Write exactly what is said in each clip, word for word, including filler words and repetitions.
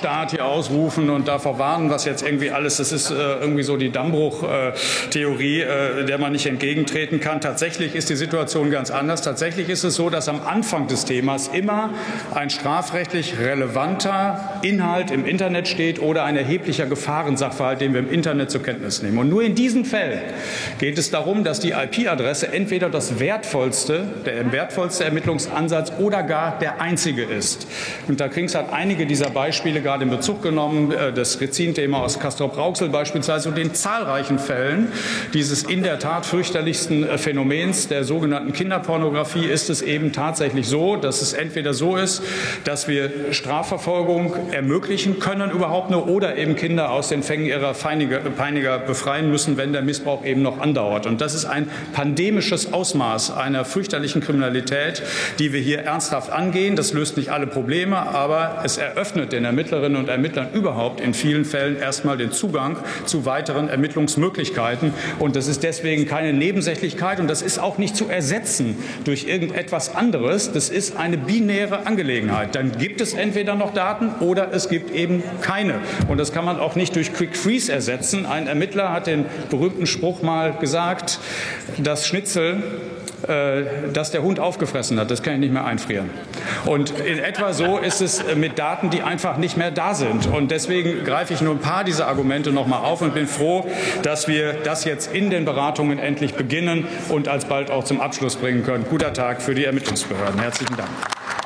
Rechtsstaat hier ausrufen und davor warnen, was jetzt irgendwie alles, das ist äh, irgendwie so die Dammbruch-Theorie, äh, der man nicht entgegentreten kann. Tatsächlich ist die Situation ganz anders. Tatsächlich ist es so, dass am Anfang des Themas immer ein strafrechtlich relevanter Inhalt im Internet steht oder ein erheblicher Gefahrensachverhalt, den wir im Internet zur Kenntnis nehmen. Und nur in diesen Fällen geht es darum, dass die I P-Adresse entweder das wertvollste, der wertvollste Ermittlungsansatz oder gar der einzige ist. Und da Krings hat einige dieser Beispiele gerade in Bezug genommen, das Rezin-Thema aus Castrop-Rauxel beispielsweise und den zahlreichen Fällen dieses in der Tat fürchterlichsten Phänomens der sogenannten Kinderpornografie ist es eben tatsächlich so, dass es entweder so ist, dass wir Strafverfolgung ermöglichen können überhaupt nur oder eben Kinder aus den Fängen ihrer Peiniger befreien müssen, wenn der Missbrauch eben noch andauert. Und das ist ein pandemisches Ausmaß einer fürchterlichen Kriminalität, die wir hier ernsthaft angehen. Das löst nicht alle Probleme, aber es eröffnet den Ermittlerinnen und Ermittlern überhaupt in vielen Fällen erstmal den Zugang zu weiteren Ermittlungsmöglichkeiten. Und das ist deswegen keine Nebensächlichkeit und das ist auch nicht zu ersetzen durch irgendetwas anderes. Das ist eine binäre Angelegenheit. Dann gibt es entweder noch Daten oder es gibt eben keine. Und das kann man auch nicht durch Quick Freeze ersetzen. Ein Ermittler hat den berühmten Spruch mal gesagt, das Schnitzel, dass der Hund aufgefressen hat, das kann ich nicht mehr einfrieren. Und in etwa so ist es mit Daten, die einfach nicht mehr da sind. Und deswegen greife ich nur ein paar dieser Argumente noch mal auf und bin froh, dass wir das jetzt in den Beratungen endlich beginnen und alsbald auch zum Abschluss bringen können. Guter Tag für die Ermittlungsbehörden. Herzlichen Dank.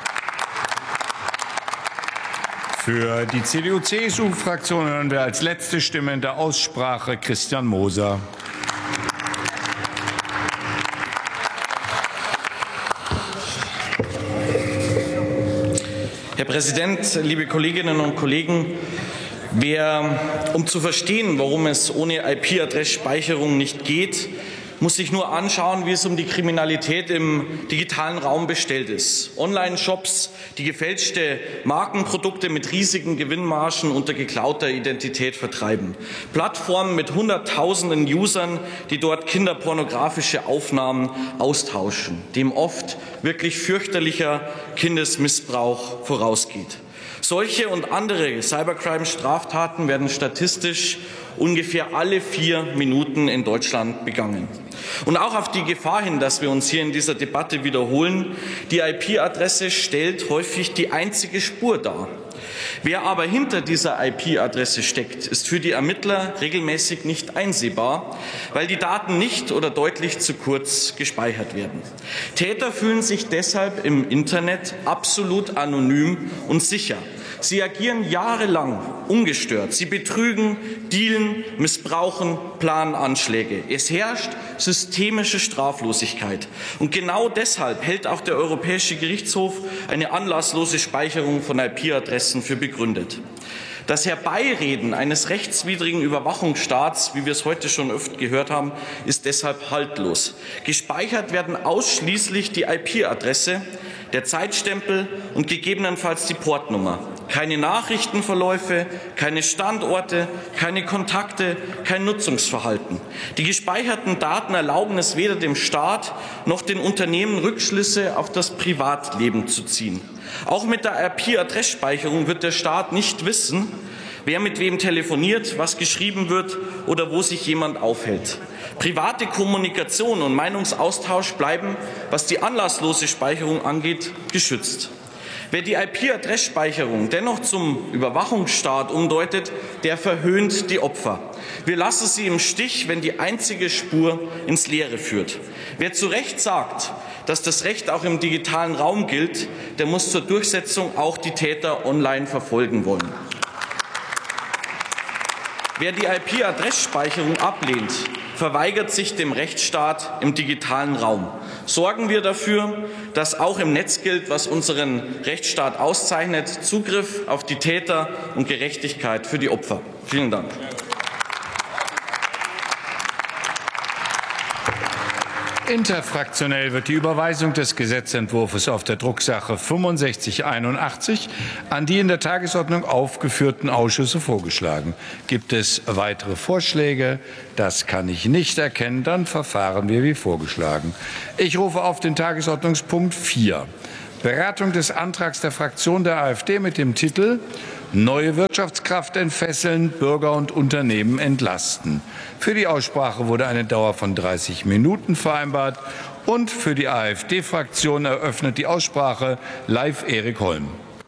Für die C D U-C S U-Fraktion hören wir als letzte Stimme in der Aussprache Christian Moser. Herr Präsident, liebe Kolleginnen und Kollegen! Wer, um zu verstehen, warum es ohne I P-Adressspeicherung nicht geht, muss sich nur anschauen, wie es um die Kriminalität im digitalen Raum bestellt ist. Online-Shops, die gefälschte Markenprodukte mit riesigen Gewinnmargen unter geklauter Identität vertreiben. Plattformen mit Hunderttausenden Usern, die dort kinderpornografische Aufnahmen austauschen, dem oft wirklich fürchterlicher Kindesmissbrauch vorausgeht. Solche und andere Cybercrime-Straftaten werden statistisch ungefähr alle vier Minuten in Deutschland begangen. Und auch auf die Gefahr hin, dass wir uns hier in dieser Debatte wiederholen, die I P-Adresse stellt häufig die einzige Spur dar. Wer aber hinter dieser I P-Adresse steckt, ist für die Ermittler regelmäßig nicht einsehbar, weil die Daten nicht oder deutlich zu kurz gespeichert werden. Täter fühlen sich deshalb im Internet absolut anonym und sicher. Sie agieren jahrelang ungestört. Sie betrügen, dealen, missbrauchen, planen Anschläge. Es herrscht systemische Straflosigkeit. Und genau deshalb hält auch der Europäische Gerichtshof eine anlasslose Speicherung von I P-Adressen für begründet. Das Herbeireden eines rechtswidrigen Überwachungsstaats, wie wir es heute schon oft gehört haben, ist deshalb haltlos. Gespeichert werden ausschließlich die I P-Adresse, der Zeitstempel und gegebenenfalls die Portnummer. Keine Nachrichtenverläufe, keine Standorte, keine Kontakte, kein Nutzungsverhalten. Die gespeicherten Daten erlauben es weder dem Staat noch den Unternehmen, Rückschlüsse auf das Privatleben zu ziehen. Auch mit der I P-Adressspeicherung wird der Staat nicht wissen, wer mit wem telefoniert, was geschrieben wird oder wo sich jemand aufhält. Private Kommunikation und Meinungsaustausch bleiben, was die anlasslose Speicherung angeht, geschützt. Wer die I P-Adressspeicherung dennoch zum Überwachungsstaat umdeutet, der verhöhnt die Opfer. Wir lassen sie im Stich, wenn die einzige Spur ins Leere führt. Wer zu Recht sagt, dass das Recht auch im digitalen Raum gilt, der muss zur Durchsetzung auch die Täter online verfolgen wollen. Wer die I P-Adressspeicherung ablehnt, verweigert sich dem Rechtsstaat im digitalen Raum. Sorgen wir dafür, dass auch im Netz gilt, was unseren Rechtsstaat auszeichnet: Zugriff auf die Täter und Gerechtigkeit für die Opfer. Vielen Dank. Interfraktionell wird die Überweisung des Gesetzentwurfs auf der Drucksache fünfundsechzig einundachtzig an die in der Tagesordnung aufgeführten Ausschüsse vorgeschlagen. Gibt es weitere Vorschläge? Das kann ich nicht erkennen. Dann verfahren wir wie vorgeschlagen. Ich rufe auf den Tagesordnungspunkt vier. Beratung des Antrags der Fraktion der AfD mit dem Titel Neue Wirtschaftskraft entfesseln, Bürger und Unternehmen entlasten. Für die Aussprache wurde eine Dauer von dreißig Minuten vereinbart. Und für die AfD-Fraktion eröffnet die Aussprache live Erik Holm.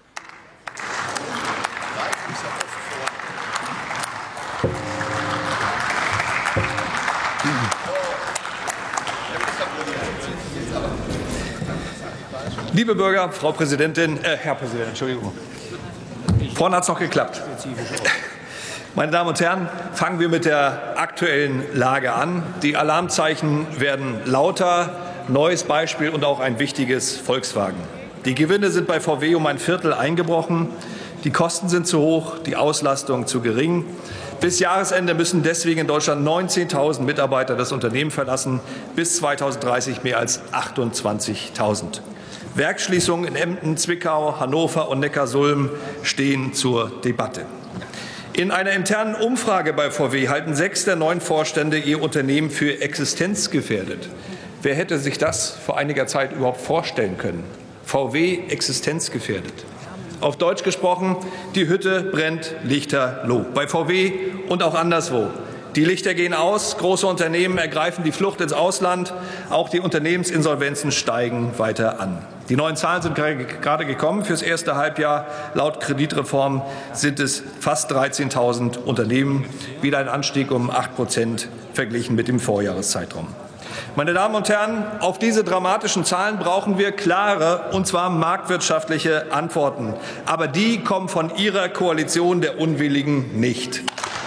Liebe Bürger, Frau Präsidentin, äh, Herr Präsident, Entschuldigung. Vorhin hat es noch geklappt. Meine Damen und Herren, fangen wir mit der aktuellen Lage an. Die Alarmzeichen werden lauter. Neues Beispiel und auch ein wichtiges: Volkswagen. Die Gewinne sind bei V W um ein Viertel eingebrochen. Die Kosten sind zu hoch, die Auslastung zu gering. Bis Jahresende müssen deswegen in Deutschland neunzehntausend Mitarbeiter das Unternehmen verlassen, bis zweitausenddreißig mehr als achtundzwanzigtausend. Werksschließungen in Emden, Zwickau, Hannover und Neckarsulm stehen zur Debatte. In einer internen Umfrage bei V W halten sechs der neun Vorstände ihr Unternehmen für existenzgefährdet. Wer hätte sich das vor einiger Zeit überhaupt vorstellen können? V W existenzgefährdet. Auf Deutsch gesprochen, die Hütte brennt lichterloh. Bei V W und auch anderswo. Die Lichter gehen aus, große Unternehmen ergreifen die Flucht ins Ausland, auch die Unternehmensinsolvenzen steigen weiter an. Die neuen Zahlen sind gerade gekommen. Fürs erste Halbjahr laut Kreditreform sind es fast dreizehntausend Unternehmen, wieder ein Anstieg um acht Prozent verglichen mit dem Vorjahreszeitraum. Meine Damen und Herren, auf diese dramatischen Zahlen brauchen wir klare, und zwar marktwirtschaftliche Antworten. Aber die kommen von Ihrer Koalition der Unwilligen nicht.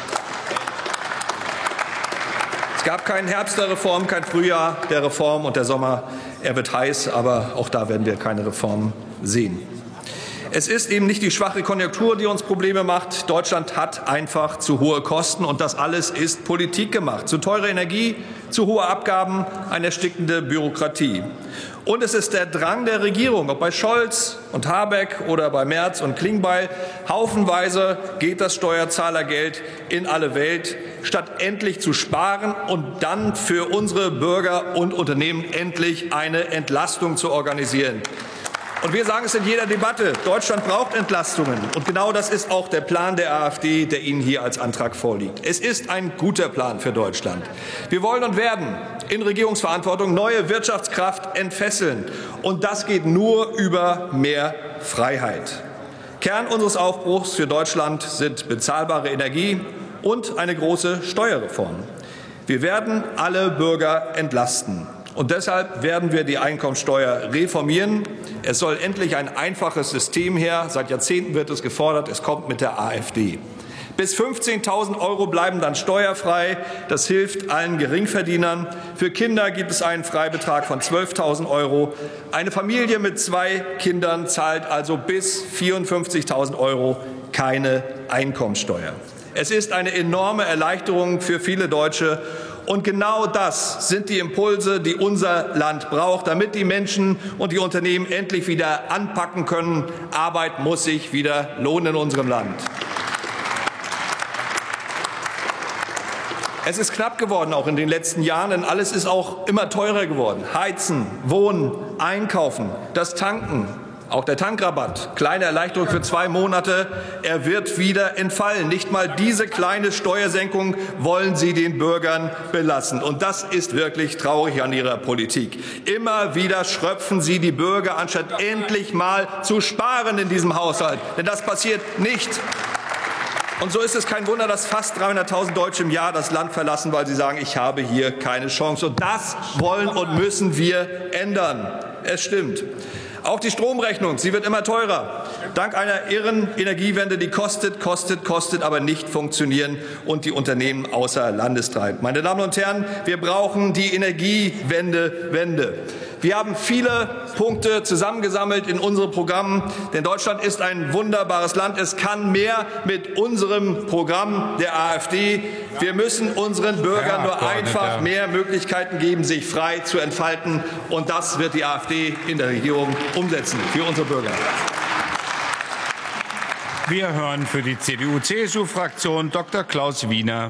Es gab keinen Herbst der Reform, kein Frühjahr der Reform und der Sommer, er wird heiß, aber auch da werden wir keine Reform sehen. Es ist eben nicht die schwache Konjunktur, die uns Probleme macht. Deutschland hat einfach zu hohe Kosten, und das alles ist Politik gemacht. Zu teure Energie, zu hohe Abgaben, eine erstickende Bürokratie. Und es ist der Drang der Regierung, ob bei Scholz und Habeck oder bei Merz und Klingbeil, haufenweise geht das Steuerzahlergeld in alle Welt, statt endlich zu sparen und dann für unsere Bürger und Unternehmen endlich eine Entlastung zu organisieren. Und wir sagen es in jeder Debatte, Deutschland braucht Entlastungen. Und genau das ist auch der Plan der AfD, der Ihnen hier als Antrag vorliegt. Es ist ein guter Plan für Deutschland. Wir wollen und werden in Regierungsverantwortung neue Wirtschaftskraft entfesseln. Und das geht nur über mehr Freiheit. Kern unseres Aufbruchs für Deutschland sind bezahlbare Energie und eine große Steuerreform. Wir werden alle Bürger entlasten. Und deshalb werden wir die Einkommensteuer reformieren. Es soll endlich ein einfaches System her. Seit Jahrzehnten wird es gefordert. Es kommt mit der AfD. Bis fünfzehntausend Euro bleiben dann steuerfrei. Das hilft allen Geringverdienern. Für Kinder gibt es einen Freibetrag von zwölftausend Euro. Eine Familie mit zwei Kindern zahlt also bis vierundfünfzigtausend Euro keine Einkommensteuer. Es ist eine enorme Erleichterung für viele Deutsche. Und genau das sind die Impulse, die unser Land braucht, damit die Menschen und die Unternehmen endlich wieder anpacken können. Arbeit muss sich wieder lohnen in unserem Land. Es ist knapp geworden, auch in den letzten Jahren, denn alles ist auch immer teurer geworden. Heizen, Wohnen, Einkaufen, das Tanken. Auch der Tankrabatt, kleine Erleichterung für zwei Monate, er wird wieder entfallen. Nicht mal diese kleine Steuersenkung wollen Sie den Bürgern belassen. Und das ist wirklich traurig an Ihrer Politik. Immer wieder schröpfen Sie die Bürger, anstatt endlich mal zu sparen in diesem Haushalt. Denn das passiert nicht. Und so ist es kein Wunder, dass fast dreihunderttausend Deutsche im Jahr das Land verlassen, weil sie sagen, ich habe hier keine Chance. Und das wollen und müssen wir ändern. Es stimmt. Auch die Stromrechnung, sie wird immer teurer. Dank einer irren Energiewende, die kostet, kostet, kostet, aber nicht funktionieren und die Unternehmen außer Landes treibt. Meine Damen und Herren, wir brauchen die Energiewende, Wende. Wir haben viele Punkte zusammengesammelt in unseren Programmen, denn Deutschland ist ein wunderbares Land. Es kann mehr mit unserem Programm der AfD. Wir müssen unseren Bürgern nur einfach mehr Möglichkeiten geben, sich frei zu entfalten. Und das wird die AfD in der Regierung umsetzen für unsere Bürger. Wir hören für die C D U-C S U-Fraktion Doktor Klaus Wiener.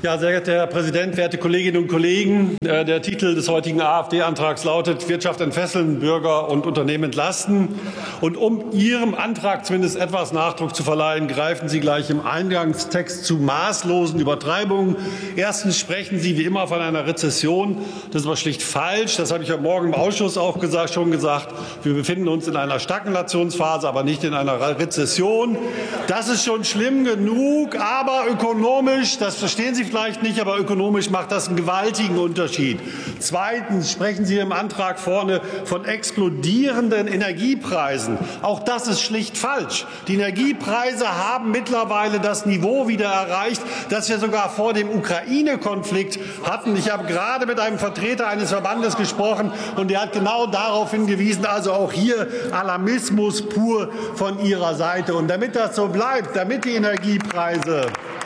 Ja, sehr geehrter Herr Präsident, werte Kolleginnen und Kollegen! Der Titel des heutigen AfD-Antrags lautet Wirtschaft entfesseln, Bürger und Unternehmen entlasten. Und um Ihrem Antrag zumindest etwas Nachdruck zu verleihen, greifen Sie gleich im Eingangstext zu maßlosen Übertreibungen. Erstens sprechen Sie wie immer von einer Rezession. Das ist aber schlicht falsch. Das habe ich heute Morgen im Ausschuss auch gesagt, schon gesagt. Wir befinden uns in einer Stagnationsphase, aber nicht in einer Rezession. Das ist schon schlimm genug, aber ökonomisch, das verstehen Sie vielleicht nicht, aber ökonomisch macht das einen gewaltigen Unterschied. Zweitens sprechen Sie im Antrag vorne von explodierenden Energiepreisen. Auch das ist schlicht falsch. Die Energiepreise haben mittlerweile das Niveau wieder erreicht, das wir sogar vor dem Ukraine-Konflikt hatten. Ich habe gerade mit einem Vertreter eines Verbandes gesprochen, und der hat genau darauf hingewiesen, also auch hier Alarmismus pur von Ihrer Seite. Und damit das so bleibt, damit die Energiepreise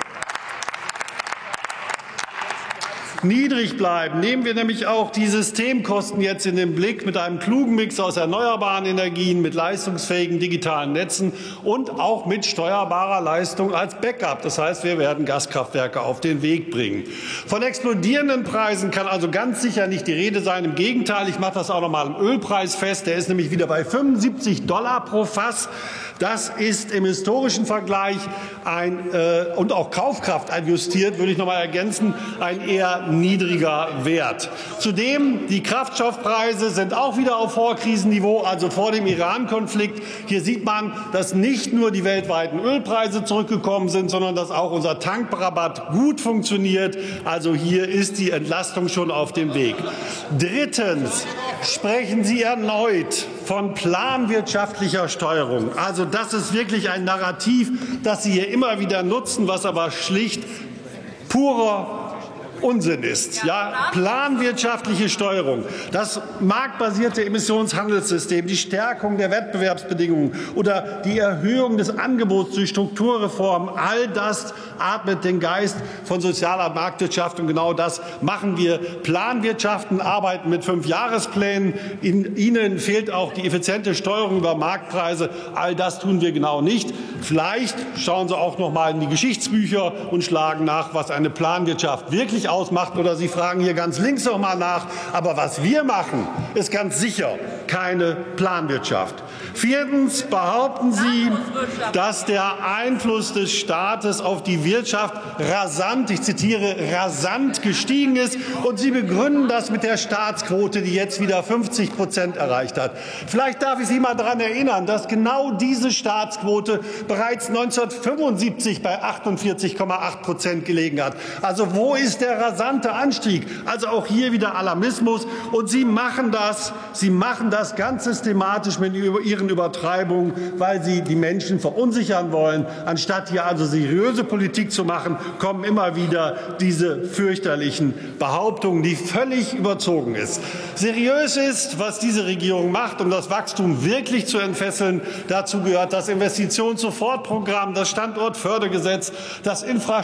niedrig bleiben, nehmen wir nämlich auch die Systemkosten jetzt in den Blick mit einem klugen Mix aus erneuerbaren Energien, mit leistungsfähigen digitalen Netzen und auch mit steuerbarer Leistung als Backup. Das heißt, wir werden Gaskraftwerke auf den Weg bringen. Von explodierenden Preisen kann also ganz sicher nicht die Rede sein. Im Gegenteil, ich mache das auch noch mal im Ölpreis fest. Der ist nämlich wieder bei fünfundsiebzig Dollar pro Fass. Das ist im historischen Vergleich ein, äh, und auch Kaufkraft adjustiert, würde ich noch mal ergänzen, ein eher niedriger Wert. Zudem, die Kraftstoffpreise sind auch wieder auf Vorkrisenniveau, also vor dem Iran-Konflikt. Hier sieht man, dass nicht nur die weltweiten Ölpreise zurückgekommen sind, sondern dass auch unser Tankrabatt gut funktioniert. Also hier ist die Entlastung schon auf dem Weg. Drittens sprechen Sie erneut von planwirtschaftlicher Steuerung. Also das ist wirklich ein Narrativ, das Sie hier immer wieder nutzen, was aber schlicht purer Unsinn ist. Ja, planwirtschaftliche Steuerung, das marktbasierte Emissionshandelssystem, die Stärkung der Wettbewerbsbedingungen oder die Erhöhung des Angebots durch Strukturreformen, all das atmet den Geist von sozialer Marktwirtschaft, und genau das machen wir. Planwirtschaften arbeiten mit Fünfjahresplänen. In ihnen fehlt auch die effiziente Steuerung über Marktpreise. All das tun wir genau nicht. Vielleicht schauen Sie auch noch mal in die Geschichtsbücher und schlagen nach, was eine Planwirtschaft wirklich ausmacht, oder Sie fragen hier ganz links noch mal nach. Aber was wir machen, ist ganz sicher keine Planwirtschaft. Viertens behaupten Sie, dass der Einfluss des Staates auf die Wirtschaft rasant, ich zitiere, rasant gestiegen ist, und Sie begründen das mit der Staatsquote, die jetzt wieder fünfzig Prozent erreicht hat. Vielleicht darf ich Sie mal daran erinnern, dass genau diese Staatsquote bereits neunzehnhundertfünfundsiebzig bei achtundvierzig Komma acht Prozent gelegen hat. Also wo ist der rasante Anstieg? Also auch hier wieder Alarmismus. Und Sie machen das, Sie machen das ganz systematisch mit Ihren Übertreibungen, weil Sie die Menschen verunsichern wollen. Anstatt hier also seriöse Politik zu machen, kommen immer wieder diese fürchterlichen Behauptungen, die völlig überzogen ist. Seriös ist, was diese Regierung macht, um das Wachstum wirklich zu entfesseln. Dazu gehört das Investitionssofortprogramm, das Standortfördergesetz, das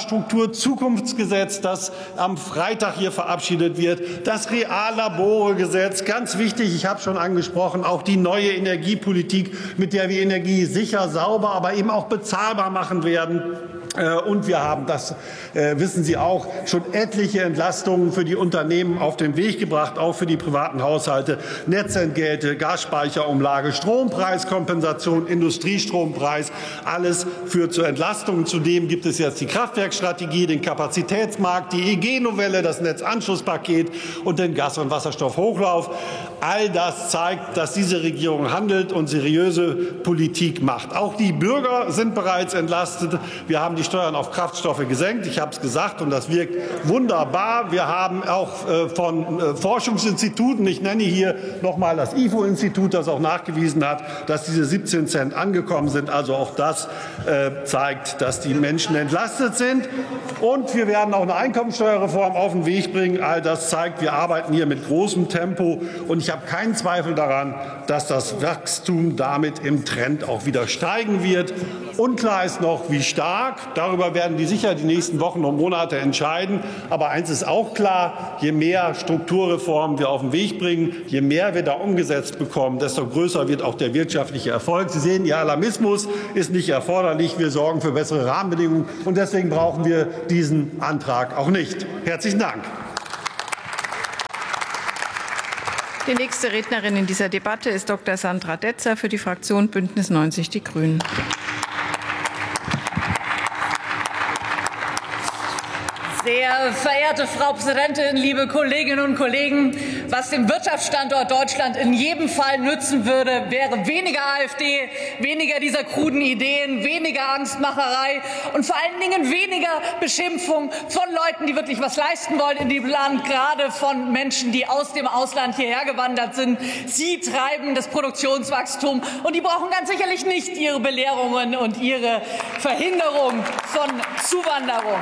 Infrastrukturzukunftsgesetz, das am Freitag hier verabschiedet wird, das Reallaboregesetz, ganz wichtig, ich habe schon angesprochen, auch die neue Energiepolitik, mit der wir Energie sicher, sauber, aber eben auch bezahlbar machen werden. Und wir haben, das wissen Sie auch, schon etliche Entlastungen für die Unternehmen auf den Weg gebracht, auch für die privaten Haushalte. Netzentgelte, Gasspeicherumlage, Strompreiskompensation, Industriestrompreis, alles führt zu Entlastungen. Zudem gibt es jetzt die Kraftwerkstrategie, den Kapazitätsmarkt, die E G-Novelle, das Netzanschlusspaket und den Gas- und Wasserstoffhochlauf. All das zeigt, dass diese Regierung handelt und seriöse Politik macht. Auch die Bürger sind bereits entlastet. Wir haben die Steuern auf Kraftstoffe gesenkt. Ich habe es gesagt, und das wirkt wunderbar. Wir haben auch äh, von äh, Forschungsinstituten, ich nenne hier noch mal das I F O-Institut, das auch nachgewiesen hat, dass diese siebzehn Cent angekommen sind. Also auch das äh, zeigt, dass die Menschen entlastet sind. Und wir werden auch eine Einkommensteuerreform auf den Weg bringen. All das zeigt, wir arbeiten hier mit großem Tempo. Und ich habe keinen Zweifel daran, dass das Wachstum damit im Trend auch wieder steigen wird. Unklar ist noch, wie stark. Darüber werden die sicher die nächsten Wochen und Monate entscheiden. Aber eins ist auch klar, je mehr Strukturreformen wir auf den Weg bringen, je mehr wir da umgesetzt bekommen, desto größer wird auch der wirtschaftliche Erfolg. Sie sehen, Ihr Alarmismus ist nicht erforderlich. Wir sorgen für bessere Rahmenbedingungen. Und deswegen brauchen wir diesen Antrag auch nicht. Herzlichen Dank. Die nächste Rednerin in dieser Debatte ist Doktor Sandra Detzer für die Fraktion Bündnis neunzig Die Grünen. Sehr verehrte Frau Präsidentin, liebe Kolleginnen und Kollegen! Was dem Wirtschaftsstandort Deutschland in jedem Fall nützen würde, wäre weniger AfD, weniger dieser kruden Ideen, weniger Angstmacherei und vor allen Dingen weniger Beschimpfung von Leuten, die wirklich was leisten wollen in dem Land, gerade von Menschen, die aus dem Ausland hierher gewandert sind. Sie treiben das Produktionswachstum, und die brauchen ganz sicherlich nicht Ihre Belehrungen und Ihre Verhinderung von Zuwanderung.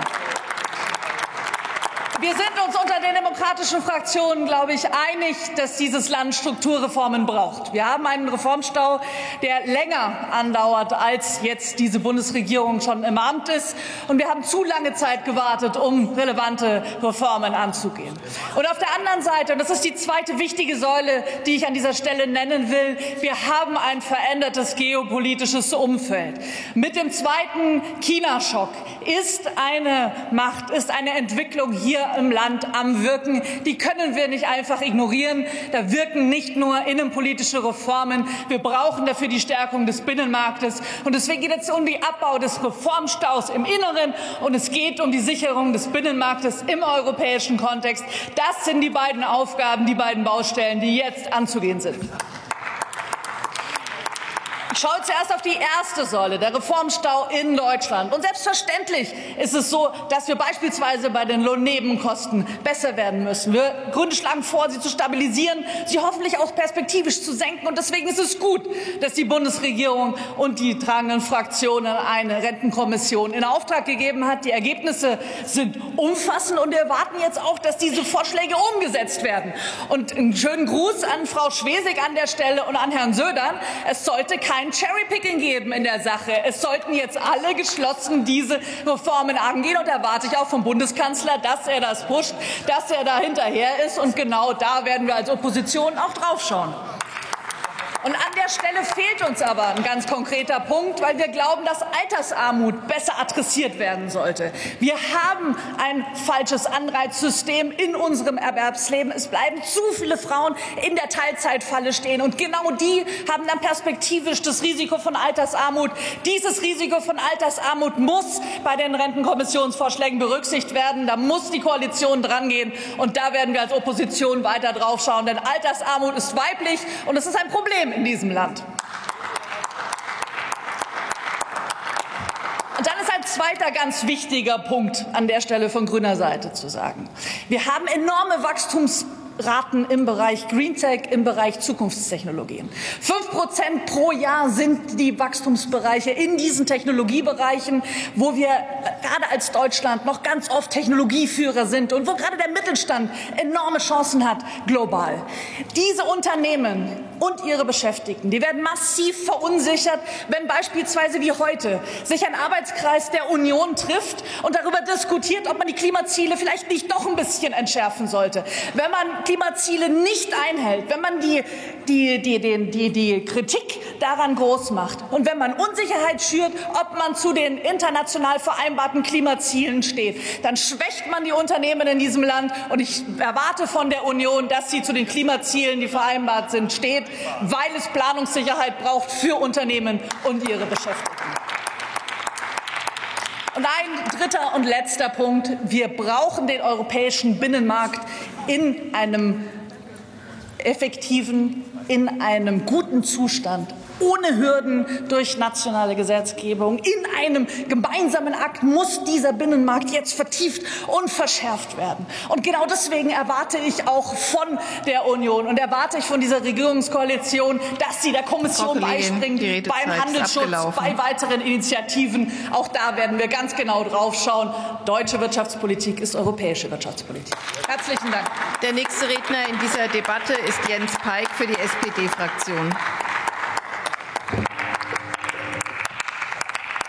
Wir sind uns unter den demokratischen Fraktionen, glaube ich, einig, dass dieses Land Strukturreformen braucht. Wir haben einen Reformstau, der länger andauert, als jetzt diese Bundesregierung schon im Amt ist. Und wir haben zu lange Zeit gewartet, um relevante Reformen anzugehen. Und auf der anderen Seite, und das ist die zweite wichtige Säule, die ich an dieser Stelle nennen will, wir haben ein verändertes geopolitisches Umfeld. Mit dem zweiten China-Schock ist eine Macht, ist eine Entwicklung hier im Land am Wirken. Die können wir nicht einfach ignorieren. Da wirken nicht nur innenpolitische Reformen. Wir brauchen dafür die Stärkung des Binnenmarktes. Und deswegen geht es um den Abbau des Reformstaus im Inneren, und es geht um die Sicherung des Binnenmarktes im europäischen Kontext. Das sind die beiden Aufgaben, die beiden Baustellen, die jetzt anzugehen sind. Ich schaue zuerst auf die erste Säule, der Reformstau in Deutschland. Und selbstverständlich ist es so, dass wir beispielsweise bei den Lohnnebenkosten besser werden müssen. Wir Gründe schlagen vor, sie zu stabilisieren, sie hoffentlich auch perspektivisch zu senken. Und deswegen ist es gut, dass die Bundesregierung und die tragenden Fraktionen eine Rentenkommission in Auftrag gegeben hat. Die Ergebnisse sind umfassend, und wir erwarten jetzt auch, dass diese Vorschläge umgesetzt werden. Und einen schönen Gruß an Frau Schwesig an der Stelle und an Herrn Söder. Es sollte kein Cherrypicking geben in der Sache. Es sollten jetzt alle geschlossen diese Reformen angehen, und erwarte ich auch vom Bundeskanzler, dass er das pusht, dass er da hinterher ist, und genau da werden wir als Opposition auch draufschauen. Und an der Stelle fehlt uns aber ein ganz konkreter Punkt, weil wir glauben, dass Altersarmut besser adressiert werden sollte. Wir haben ein falsches Anreizsystem in unserem Erwerbsleben. Es bleiben zu viele Frauen in der Teilzeitfalle stehen, und genau die haben dann perspektivisch das Risiko von Altersarmut. Dieses Risiko von Altersarmut muss bei den Rentenkommissionsvorschlägen berücksichtigt werden. Da muss die Koalition drangehen, und da werden wir als Opposition weiter drauf schauen, denn Altersarmut ist weiblich, und es ist ein Problem in diesem Land. Und dann ist ein zweiter ganz wichtiger Punkt an der Stelle von grüner Seite zu sagen. Wir haben enorme Wachstumsraten im Bereich Green Tech, im Bereich Zukunftstechnologien. Fünf Prozent pro Jahr sind die Wachstumsbereiche in diesen Technologiebereichen, wo wir gerade als Deutschland noch ganz oft Technologieführer sind und wo gerade der Mittelstand enorme Chancen hat global. Diese Unternehmen und ihre Beschäftigten, die werden massiv verunsichert, wenn beispielsweise wie heute sich ein Arbeitskreis der Union trifft und darüber diskutiert, ob man die Klimaziele vielleicht nicht doch ein bisschen entschärfen sollte. Wenn man Klimaziele nicht einhält, wenn man die, die, die, die, die, die Kritik daran groß macht und wenn man Unsicherheit schürt, ob man zu den international vereinbarten Klimazielen steht, dann schwächt man die Unternehmen in diesem Land. Und ich erwarte von der Union, dass sie zu den Klimazielen, die vereinbart sind, steht, weil es Planungssicherheit braucht für Unternehmen und ihre Beschäftigten. Und ein dritter und letzter Punkt. Wir brauchen den europäischen Binnenmarkt in einem effektiven, in einem guten Zustand, ohne Hürden durch nationale Gesetzgebung. In einem gemeinsamen Akt muss dieser Binnenmarkt jetzt vertieft und verschärft werden. Und genau deswegen erwarte ich auch von der Union und erwarte ich von dieser Regierungskoalition, dass sie der Kommission beispringt beim Handelsschutz, bei weiteren Initiativen. Auch da werden wir ganz genau drauf schauen. Deutsche Wirtschaftspolitik ist europäische Wirtschaftspolitik. Herzlichen Dank. Der nächste Redner in dieser Debatte ist Jens Peik für die S P D-Fraktion.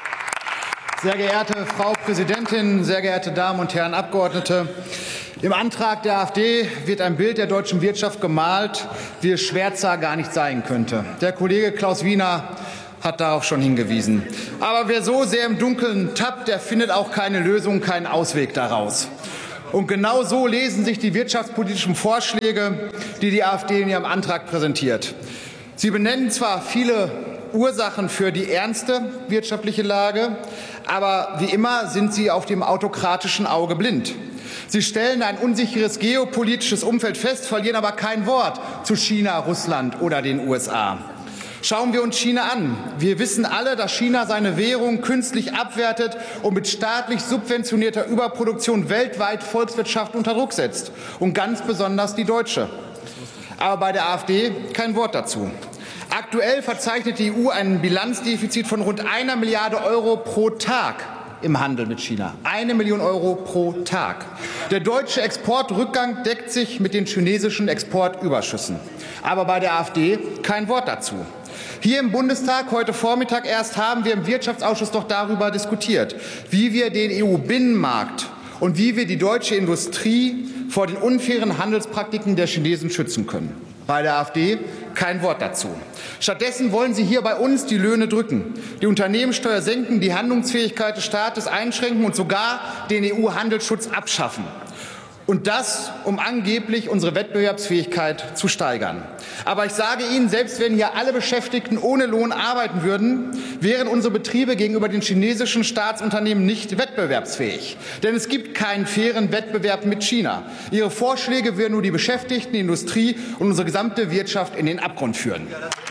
Sehr geehrte Frau Präsidentin, sehr geehrte Damen und Herren Abgeordnete! Im Antrag der AfD wird ein Bild der deutschen Wirtschaft gemalt, wie es schwärzer gar nicht sein könnte. Der Kollege Klaus Wiener hat darauf schon hingewiesen. Aber wer so sehr im Dunkeln tappt, der findet auch keine Lösung, keinen Ausweg daraus. Und genau so lesen sich die wirtschaftspolitischen Vorschläge, die die AfD in ihrem Antrag präsentiert. Sie benennen zwar viele Ursachen für die ernste wirtschaftliche Lage, aber wie immer sind sie auf dem autokratischen Auge blind. Sie stellen ein unsicheres geopolitisches Umfeld fest, verlieren aber kein Wort zu China, Russland oder den U S A. Schauen wir uns China an. Wir wissen alle, dass China seine Währung künstlich abwertet und mit staatlich subventionierter Überproduktion weltweit Volkswirtschaft unter Druck setzt. Und ganz besonders die deutsche. Aber bei der AfD kein Wort dazu. Aktuell verzeichnet die E U ein Bilanzdefizit von rund einer Milliarde Euro pro Tag im Handel mit China. Eine Million Euro pro Tag. Der deutsche Exportrückgang deckt sich mit den chinesischen Exportüberschüssen. Aber bei der AfD kein Wort dazu. Hier im Bundestag heute Vormittag erst haben wir im Wirtschaftsausschuss doch darüber diskutiert, wie wir den E U-Binnenmarkt und wie wir die deutsche Industrie vor den unfairen Handelspraktiken der Chinesen schützen können. Bei der AfD kein Wort dazu. Stattdessen wollen Sie hier bei uns die Löhne drücken, die Unternehmenssteuer senken, die Handlungsfähigkeit des Staates einschränken und sogar den E U-Handelsschutz abschaffen. Und das, um angeblich unsere Wettbewerbsfähigkeit zu steigern. Aber ich sage Ihnen, selbst wenn hier alle Beschäftigten ohne Lohn arbeiten würden, wären unsere Betriebe gegenüber den chinesischen Staatsunternehmen nicht wettbewerbsfähig. Denn es gibt keinen fairen Wettbewerb mit China. Ihre Vorschläge würden nur die Beschäftigten, die Industrie und unsere gesamte Wirtschaft in den Abgrund führen.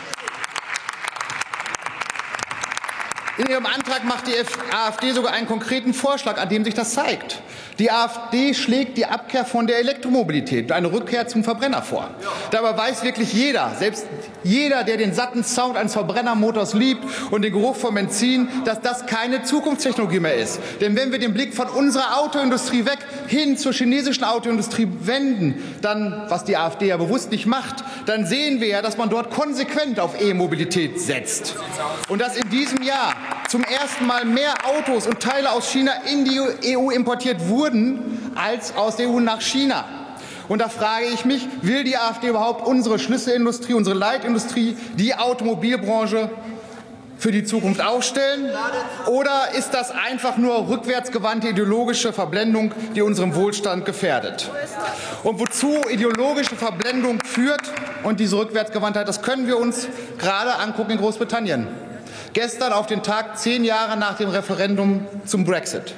In ihrem Antrag macht die AfD sogar einen konkreten Vorschlag, an dem sich das zeigt. Die AfD schlägt die Abkehr von der Elektromobilität und eine Rückkehr zum Verbrenner vor. Dabei weiß wirklich jeder, selbst jeder, der den satten Sound eines Verbrennermotors liebt und den Geruch von Benzin, dass das keine Zukunftstechnologie mehr ist. Denn wenn wir den Blick von unserer Autoindustrie weg hin zur chinesischen Autoindustrie wenden, dann, was die AfD ja bewusst nicht macht, dann sehen wir ja, dass man dort konsequent auf E-Mobilität setzt. Und dass in diesem Jahr zum ersten Mal mehr Autos und Teile aus China in die E U importiert wurden, als aus der E U nach China. Und da frage ich mich, will die AfD überhaupt unsere Schlüsselindustrie, unsere Leitindustrie, die Automobilbranche für die Zukunft aufstellen? Oder ist das einfach nur rückwärtsgewandte ideologische Verblendung, die unseren Wohlstand gefährdet? Und wozu ideologische Verblendung führt und diese Rückwärtsgewandtheit, das können wir uns gerade angucken in Großbritannien. Gestern auf den Tag zehn Jahre nach dem Referendum zum Brexit.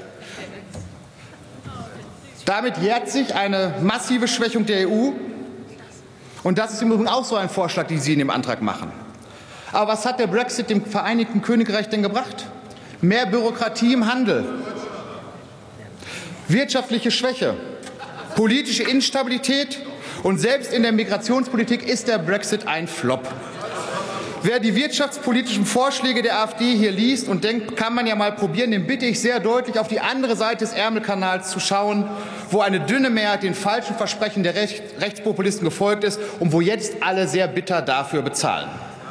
Damit jährt sich eine massive Schwächung der E U. Und das ist im Übrigen auch so ein Vorschlag, den Sie in dem Antrag machen. Aber was hat der Brexit dem Vereinigten Königreich denn gebracht? Mehr Bürokratie im Handel, wirtschaftliche Schwäche, politische Instabilität und selbst in der Migrationspolitik ist der Brexit ein Flop. Wer die wirtschaftspolitischen Vorschläge der AfD hier liest und denkt, kann man ja mal probieren, den bitte ich sehr deutlich auf die andere Seite des Ärmelkanals zu schauen, wo eine dünne Mehrheit den falschen Versprechen der Recht, Rechtspopulisten gefolgt ist und wo jetzt alle sehr bitter dafür bezahlen.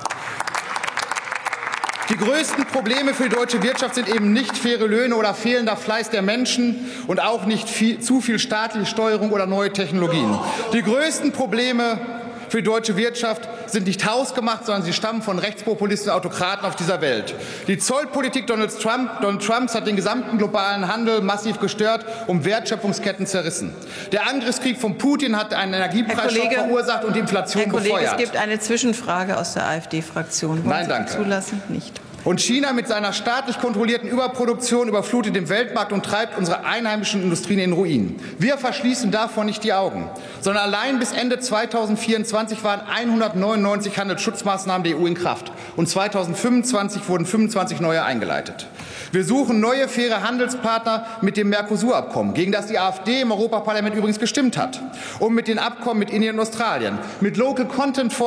Die größten Probleme für die deutsche Wirtschaft sind eben nicht faire Löhne oder fehlender Fleiß der Menschen und auch nicht viel, zu viel staatliche Steuerung oder neue Technologien. Die größten Probleme für die deutsche Wirtschaft sind nicht hausgemacht, sondern sie stammen von rechtspopulistischen Autokraten auf dieser Welt. Die Zollpolitik Donald, Trump, Donald Trumps hat den gesamten globalen Handel massiv gestört und Wertschöpfungsketten zerrissen. Der Angriffskrieg von Putin hat einen Energiepreisschock verursacht und die Inflation Herr Kollege, befeuert. Es gibt eine Zwischenfrage aus der AfD-Fraktion. Nein, danke. Zulassen? Nicht. Und China mit seiner staatlich kontrollierten Überproduktion überflutet den Weltmarkt und treibt unsere einheimischen Industrien in Ruin. Wir verschließen davon nicht die Augen, sondern allein bis Ende zweitausendvierundzwanzig waren hundertneunundneunzig Handelsschutzmaßnahmen der E U in Kraft und zweitausendfünfundzwanzig wurden fünfundzwanzig neue eingeleitet. Wir suchen neue faire Handelspartner mit dem Mercosur-Abkommen, gegen das die AfD im Europaparlament übrigens gestimmt hat, und mit den Abkommen mit Indien und Australien, mit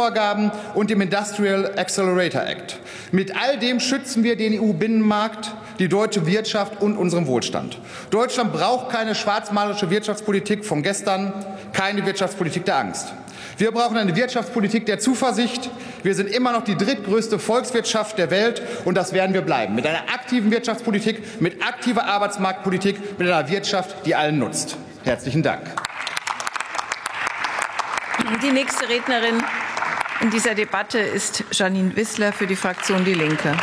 Local-Content-Vorgaben und dem Industrial Accelerator Act. Mit all dem schützen wir den E U-Binnenmarkt, die deutsche Wirtschaft und unseren Wohlstand. Deutschland braucht keine schwarzmalerische Wirtschaftspolitik von gestern, keine Wirtschaftspolitik der Angst. Wir brauchen eine Wirtschaftspolitik der Zuversicht. Wir sind immer noch die drittgrößte Volkswirtschaft der Welt, und das werden wir bleiben. Mit einer aktiven Wirtschaftspolitik, mit aktiver Arbeitsmarktpolitik, mit einer Wirtschaft, die allen nutzt. Herzlichen Dank. Die nächste Rednerin in dieser Debatte ist Janine Wissler für die Fraktion Die Linke.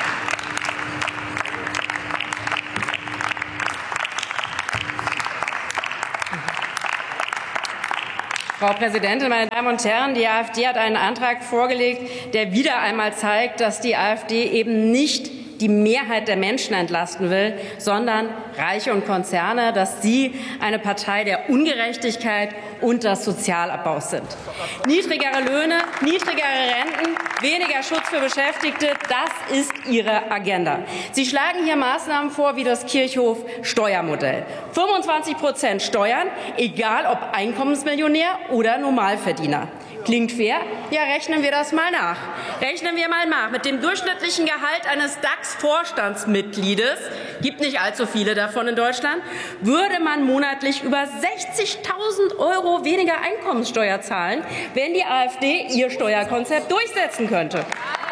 Frau Präsidentin, meine Damen und Herren! Die AfD hat einen Antrag vorgelegt, der wieder einmal zeigt, dass die AfD eben nicht die Mehrheit der Menschen entlasten will, sondern Reiche und Konzerne, dass sie eine Partei der Ungerechtigkeit und des Sozialabbaus sind. Niedrigere Löhne, niedrigere Renten, weniger Schutz für Beschäftigte, das ist ihre Agenda. Sie schlagen hier Maßnahmen vor wie das Kirchhoff-Steuermodell. fünfundzwanzig Prozent Steuern, egal ob Einkommensmillionär oder Normalverdiener. Klingt fair? Ja, rechnen wir das mal nach. Rechnen wir mal nach. Mit dem durchschnittlichen Gehalt eines DAX-Vorstandsmitgliedes, gibt nicht allzu viele davon in Deutschland, würde man monatlich über sechzigtausend Euro weniger Einkommenssteuer zahlen, wenn die AfD ihr Steuerkonzept durchsetzen könnte.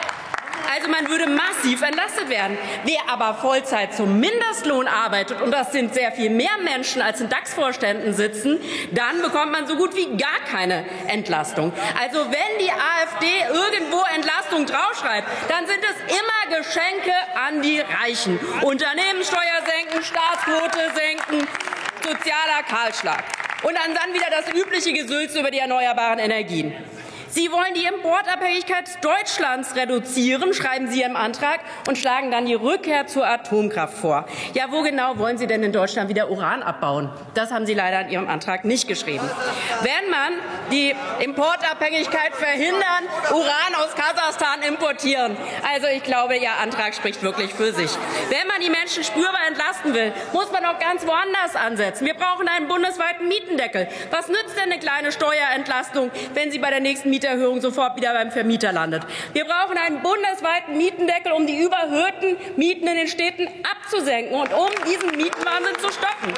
Also man würde massiv entlastet werden. Wer aber Vollzeit zum Mindestlohn arbeitet, und das sind sehr viel mehr Menschen als in DAX-Vorständen sitzen, dann bekommt man so gut wie gar keine Entlastung. Also wenn die AfD irgendwo Entlastung draufschreibt, dann sind es immer Geschenke an die Reichen. Unternehmenssteuer senken, Staatsquote senken, sozialer Kahlschlag. Und dann wieder das übliche Gesülze über die erneuerbaren Energien. Sie wollen die Importabhängigkeit Deutschlands reduzieren, schreiben Sie im Antrag, und schlagen dann die Rückkehr zur Atomkraft vor. Ja, wo genau wollen Sie denn in Deutschland wieder Uran abbauen? Das haben Sie leider in Ihrem Antrag nicht geschrieben. Wenn man die Importabhängigkeit verhindern, Uran aus Kasachstan importieren. Also ich glaube, Ihr Antrag spricht wirklich für sich. Wenn man die Menschen spürbar entlasten will, muss man auch ganz woanders ansetzen. Wir brauchen einen bundesweiten Mietendeckel. Was nützt denn eine kleine Steuerentlastung, wenn sie bei der nächsten Mieterhöhung sofort wieder beim Vermieter landet? Wir brauchen einen bundesweiten Mietendeckel, um die überhöhten Mieten in den Städten abzusenken und um diesen Mietenwahnsinn zu stoppen.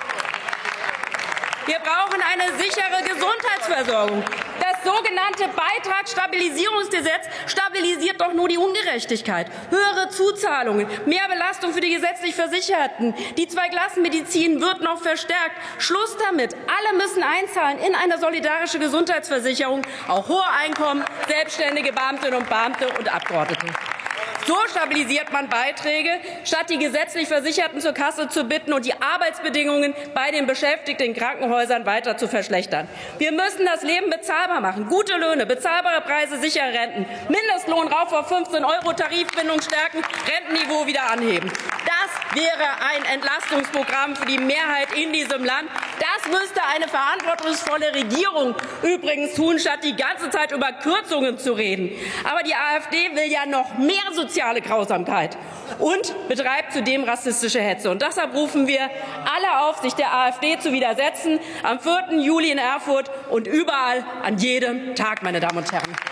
Wir brauchen eine sichere Gesundheitsversorgung. Das sogenannte Beitragsstabilisierungsgesetz stabilisiert doch nur die Ungerechtigkeit. Höhere Zuzahlungen, mehr Belastung für die gesetzlich Versicherten. Die Zweiklassenmedizin wird noch verstärkt. Schluss damit. Alle müssen einzahlen in eine solidarische Gesundheitsversicherung, auch hohe Einkommen, selbstständige Beamtinnen und Beamte und Abgeordnete. So stabilisiert man Beiträge, statt die gesetzlich Versicherten zur Kasse zu bitten und die Arbeitsbedingungen bei den Beschäftigten in Krankenhäusern weiter zu verschlechtern. Wir müssen das Leben bezahlbar machen. Gute Löhne, bezahlbare Preise, sichere Renten, Mindestlohn rauf auf fünfzehn Euro, Tarifbindung stärken, Rentenniveau wieder anheben. Das wäre ein Entlastungsprogramm für die Mehrheit in diesem Land. Das müsste eine verantwortungsvolle Regierung übrigens tun, statt die ganze Zeit über Kürzungen zu reden. Aber die AfD will ja noch mehr soziale Grausamkeit und betreibt zudem rassistische Hetze. Und deshalb rufen wir alle auf, sich der AfD zu widersetzen, am vierten Juli in Erfurt und überall an jedem Tag, meine Damen und Herren.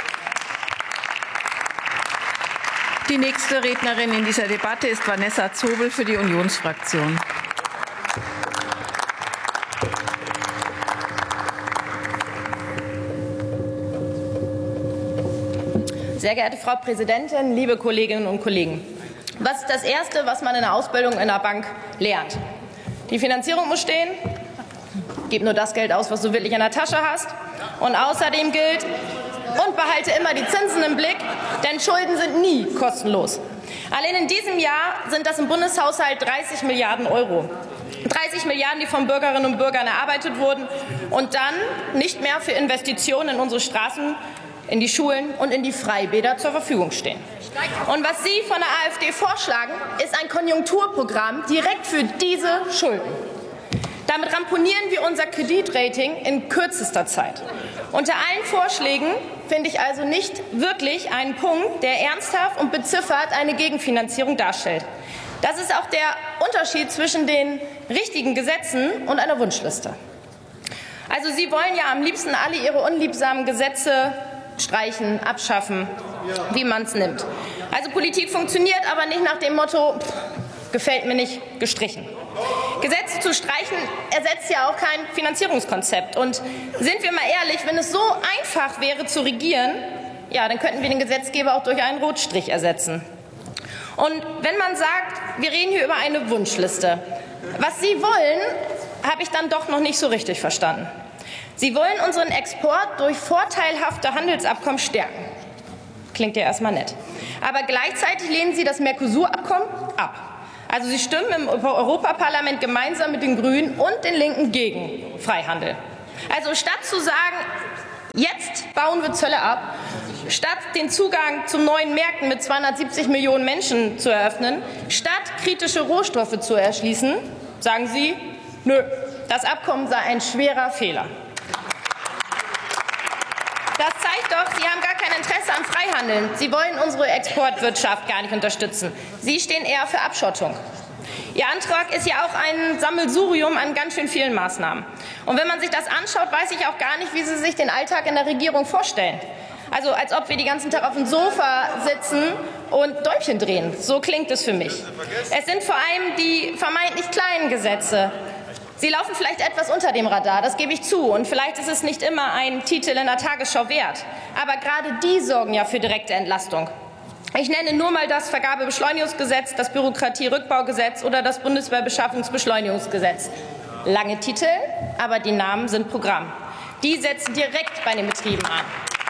Die nächste Rednerin in dieser Debatte ist Vanessa Zobel für die Unionsfraktion. Sehr geehrte Frau Präsidentin, liebe Kolleginnen und Kollegen! Was ist das Erste, was man in der Ausbildung in der Bank lernt? Die Finanzierung muss stehen. Gib nur das Geld aus, was du wirklich in der Tasche hast. Und außerdem gilt, und behalte immer die Zinsen im Blick, denn Schulden sind nie kostenlos. Allein in diesem Jahr sind das im Bundeshaushalt dreißig Milliarden Euro. dreißig Milliarden, die von Bürgerinnen und Bürgern erarbeitet wurden und dann nicht mehr für Investitionen in unsere Straßen, in die Schulen und in die Freibäder zur Verfügung stehen. Und was Sie von der AfD vorschlagen, ist ein Konjunkturprogramm direkt für diese Schulden. Damit ramponieren wir unser Kreditrating in kürzester Zeit. Unter allen Vorschlägen finde ich also nicht wirklich einen Punkt, der ernsthaft und beziffert eine Gegenfinanzierung darstellt. Das ist auch der Unterschied zwischen den richtigen Gesetzen und einer Wunschliste. Also Sie wollen ja am liebsten alle Ihre unliebsamen Gesetze streichen, abschaffen, wie man es nimmt. Also Politik funktioniert aber nicht nach dem Motto, pff, gefällt mir nicht, gestrichen. Gesetze zu streichen ersetzt ja auch kein Finanzierungskonzept. Und sind wir mal ehrlich, wenn es so einfach wäre zu regieren, ja, dann könnten wir den Gesetzgeber auch durch einen Rotstrich ersetzen. Und wenn man sagt, wir reden hier über eine Wunschliste, was Sie wollen, habe ich dann doch noch nicht so richtig verstanden. Sie wollen unseren Export durch vorteilhafte Handelsabkommen stärken. Klingt ja erstmal nett. Aber gleichzeitig lehnen Sie das Mercosur-Abkommen ab. Also Sie stimmen im Europaparlament gemeinsam mit den Grünen und den Linken gegen Freihandel. Also statt zu sagen, jetzt bauen wir Zölle ab, statt den Zugang zu neuen Märkten mit zweihundertsiebzig Millionen Menschen zu eröffnen, statt kritische Rohstoffe zu erschließen, sagen Sie, nö, das Abkommen sei ein schwerer Fehler. Das zeigt doch, Sie haben gar kein Interesse am Freihandeln. Sie wollen unsere Exportwirtschaft gar nicht unterstützen. Sie stehen eher für Abschottung. Ihr Antrag ist ja auch ein Sammelsurium an ganz schön vielen Maßnahmen. Und wenn man sich das anschaut, weiß ich auch gar nicht, wie Sie sich den Alltag in der Regierung vorstellen. Also als ob wir den ganzen Tag auf dem Sofa sitzen und Däumchen drehen. So klingt es für mich. Es sind vor allem die vermeintlich kleinen Gesetze. Sie laufen vielleicht etwas unter dem Radar, das gebe ich zu. Und vielleicht ist es nicht immer ein Titel in der Tagesschau wert. Aber gerade die sorgen ja für direkte Entlastung. Ich nenne nur mal das Vergabebeschleunigungsgesetz, das Bürokratierückbaugesetz oder das Bundeswehrbeschaffungsbeschleunigungsgesetz. Lange Titel, aber die Namen sind Programm. Die setzen direkt bei den Betrieben an.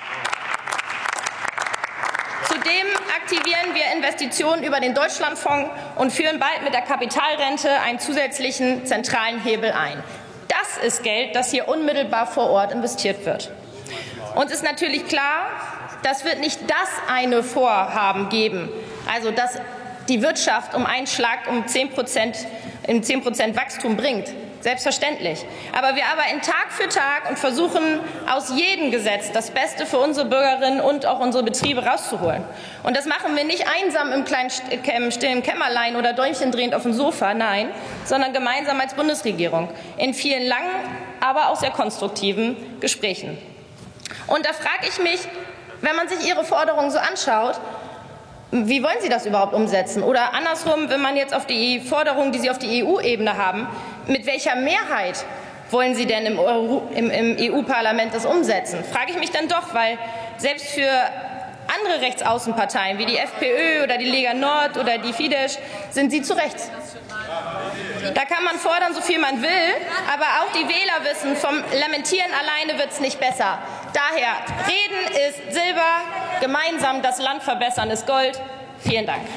Zudem aktivieren wir Investitionen über den Deutschlandfonds und führen bald mit der Kapitalrente einen zusätzlichen zentralen Hebel ein. Das ist Geld, das hier unmittelbar vor Ort investiert wird. Uns ist natürlich klar, das wird nicht das eine Vorhaben geben, also dass die Wirtschaft um einen Schlag um zehn Prozent, in zehn Prozent Wachstum bringt. Selbstverständlich. Aber wir arbeiten Tag für Tag und versuchen aus jedem Gesetz das Beste für unsere Bürgerinnen und auch unsere Betriebe rauszuholen. Und das machen wir nicht einsam im kleinen im stillen Kämmerlein oder Däumchen drehend auf dem Sofa, nein, sondern gemeinsam als Bundesregierung in vielen langen, aber auch sehr konstruktiven Gesprächen. Und da frage ich mich, wenn man sich Ihre Forderungen so anschaut, wie wollen Sie das überhaupt umsetzen? Oder andersrum, wenn man jetzt auf die Forderungen, die Sie auf die E U-Ebene haben, mit welcher Mehrheit wollen Sie denn im, im, im E U-Parlament das umsetzen? Frage ich mich dann doch, weil selbst für andere Rechtsaußenparteien wie die FPÖ oder die Lega Nord oder die Fidesz sind Sie zu rechts. Da kann man fordern, so viel man will, aber auch die Wähler wissen, vom Lamentieren alleine wird es nicht besser. Daher, Reden ist Silber, gemeinsam das Land verbessern ist Gold. Vielen Dank.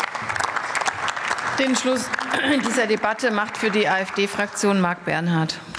Den Schluss dieser Debatte macht für die AfD-Fraktion Marc Bernhard.